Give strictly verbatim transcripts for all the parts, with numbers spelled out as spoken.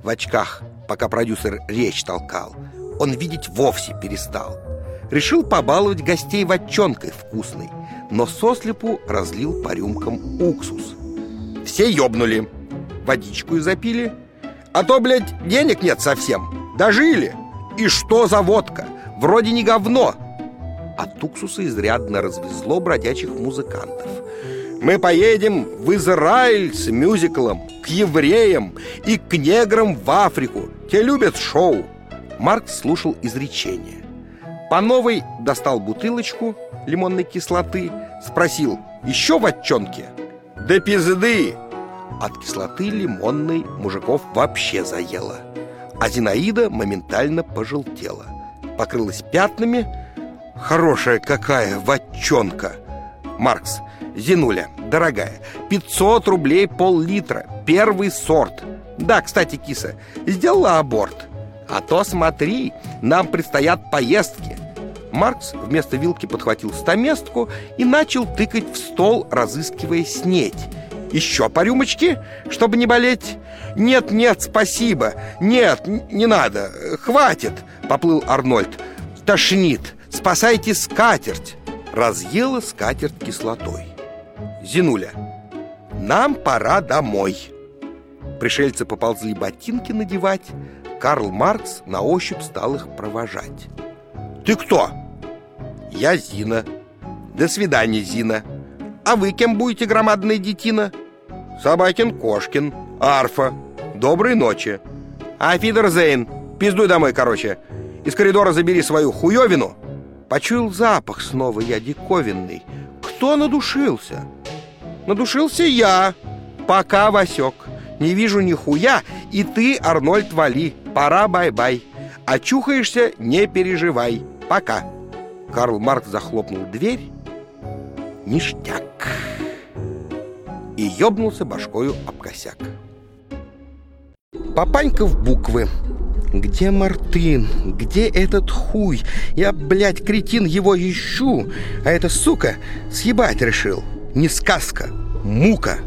в очках, пока продюсер речь толкал, он видеть вовсе перестал. Решил побаловать гостей вотчонкой вкусной, но сослепу разлил по рюмкам уксус. Все ёбнули, водичку и запили. А то, блядь, денег нет совсем. Дожили. И что за водка? Вроде не говно. От уксуса изрядно развезло бродячих музыкантов. Мы поедем в Израиль с мюзиклом, к евреям и к неграм в Африку. Те любят шоу. Маркс слушал изречение. По новой достал бутылочку лимонной кислоты, спросил: еще вотчонки? Да пизды! От кислоты лимонной мужиков вообще заело. А Зинаида моментально пожелтела, покрылась пятнами. Хорошая какая вотчонка! Маркс: Зинуля, дорогая, пятьсот рублей пол-литра, первый сорт. Да, кстати, киса, сделала аборт. А то смотри, нам предстоят поездки. Маркс вместо вилки подхватил стаместку и начал тыкать в стол, разыскивая снеть. Еще по рюмочке, чтобы не болеть? Нет, нет, спасибо. Нет, не надо, хватит. Поплыл Арнольд. Тошнит, спасайте скатерть. Разъела скатерть кислотой. Зинуля: нам пора домой. Пришельцы поползли ботинки надевать. Карл Маркс на ощупь стал их провожать. Ты кто? Я Зина. До свидания, Зина. А вы кем будете, громадная детина? Собакин-кошкин. Арфа. Доброй ночи. Афидерзейн. Пиздуй домой, короче. Из коридора забери свою хуёвину. Почуял запах снова я диковинный. Кто надушился? Надушился я. Пока, Васек. Не вижу ни хуя. И ты, Арнольд, вали. Пора бай-бай. Очухаешься, не переживай. Пока. Карл Маркс захлопнул дверь. Ништяк. И ёбнулся башкою об косяк. Папанька в буквы. Где Мартын? Где этот хуй? Я, блядь, кретин, его ищу. А эта сука съебать решил. Не сказка, мука.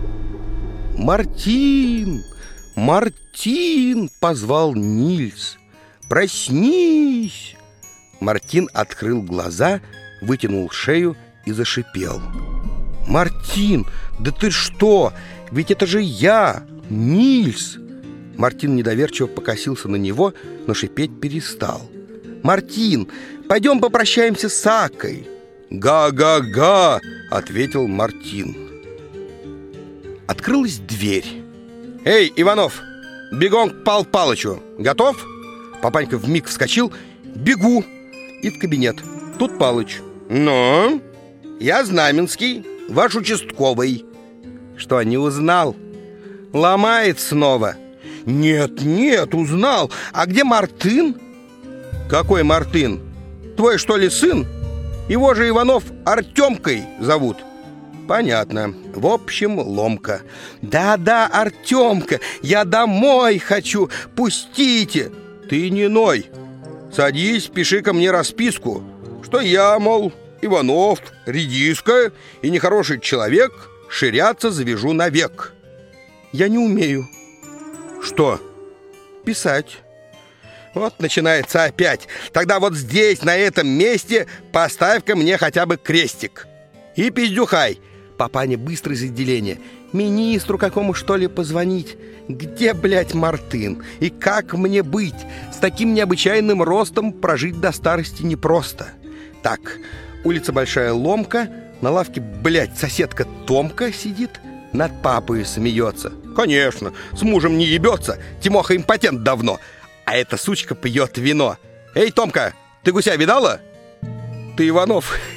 Мартин! Мартин! Позвал Нильс. Проснись! Мартин открыл глаза, вытянул шею и зашипел. Мартин, да ты что? Ведь это же я, Нильс! Мартин недоверчиво покосился на него, но шипеть перестал. Мартин, пойдем попрощаемся с Акой. Га-га-га, ответил Мартин. Открылась дверь. Эй, Иванов, бегом к Пал Палычу. Готов? Папанька вмиг вскочил. Бегу. И в кабинет. Тут Палыч. Ну, я Знаменский, ваш участковый. Что, не узнал? Ломает снова. Нет, нет, узнал. А где Мартын? Какой Мартын? Твой, что ли, сын? Его же Иванов Артемкой зовут. Понятно. В общем, ломка. Да-да, Артемка, я домой хочу. Пустите. Ты не ной. Садись, пиши ко мне расписку, что я, мол, Иванов, редиска и нехороший человек, ширяться завяжу навек. Я не умею. Что? Писать. Вот начинается опять. Тогда вот здесь, на этом месте, поставь-ка мне хотя бы крестик. И пиздюхай. Папаня быстро из отделения. Министру какому, что ли, позвонить? Где, блядь, Мартын? И как мне быть? С таким необычайным ростом прожить до старости непросто. Так, улица Большая Ломка. На лавке, блядь, соседка Томка сидит. Над папой смеется. Конечно, с мужем не ебется. Тимоха импотент давно. А эта сучка пьет вино. Эй, Томка, ты гуся видала? Ты, Иванов,